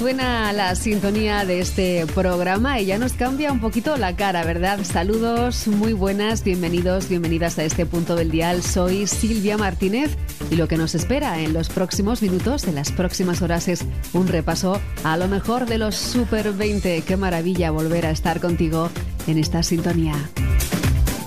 suena la sintonía de este programa y ya nos cambia un poquito la cara, ¿verdad? Saludos, muy buenas, bienvenidos, bienvenidas a este punto del dial. Soy Silvia Martínez y lo que nos espera en los próximos minutos, en las próximas horas, es un repaso a lo mejor de los Super 20. Qué maravilla volver a estar contigo en esta sintonía.